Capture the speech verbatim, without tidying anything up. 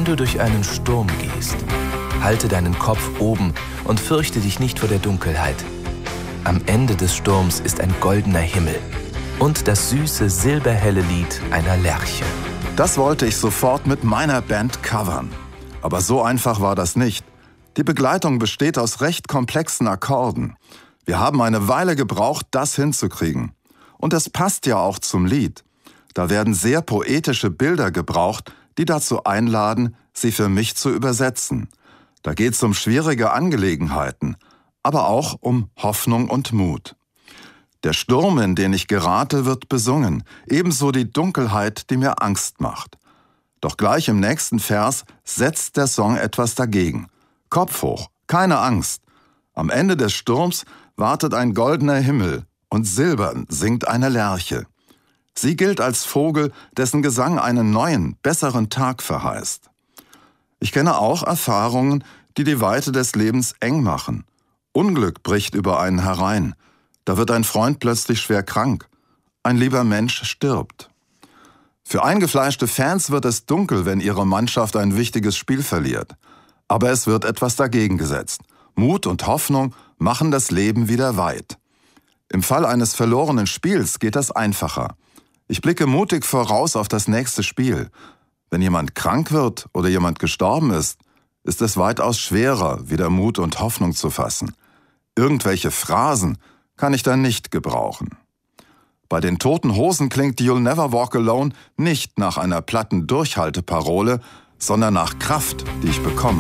du durch einen Sturm gehst, halte deinen Kopf oben und fürchte dich nicht vor der Dunkelheit. Am Ende des Sturms ist ein goldener Himmel und das süße, silberhelle Lied einer Lerche. Das wollte ich sofort mit meiner Band covern. Aber so einfach war das nicht. Die Begleitung besteht aus recht komplexen Akkorden. Wir haben eine Weile gebraucht, das hinzukriegen. Und es passt ja auch zum Lied. Da werden sehr poetische Bilder gebraucht, die dazu einladen, sie für mich zu übersetzen. Da geht es um schwierige Angelegenheiten, aber auch um Hoffnung und Mut. Der Sturm, in den ich gerate, wird besungen, ebenso die Dunkelheit, die mir Angst macht. Doch gleich im nächsten Vers setzt der Song etwas dagegen. Kopf hoch, keine Angst. Am Ende des Sturms wartet ein goldener Himmel und silbern singt eine Lerche. Sie gilt als Vogel, dessen Gesang einen neuen, besseren Tag verheißt. Ich kenne auch Erfahrungen, die die Weite des Lebens eng machen. Unglück bricht über einen herein. Da wird ein Freund plötzlich schwer krank. Ein lieber Mensch stirbt. Für eingefleischte Fans wird es dunkel, wenn ihre Mannschaft ein wichtiges Spiel verliert. Aber es wird etwas dagegen gesetzt. Mut und Hoffnung machen das Leben wieder weit. Im Fall eines verlorenen Spiels geht das einfacher. Ich blicke mutig voraus auf das nächste Spiel. Wenn jemand krank wird oder jemand gestorben ist, ist es weitaus schwerer, wieder Mut und Hoffnung zu fassen. Irgendwelche Phrasen kann ich dann nicht gebrauchen. Bei den Toten Hosen klingt You'll Never Walk Alone nicht nach einer platten Durchhalteparole, sondern nach Kraft, die ich bekomme.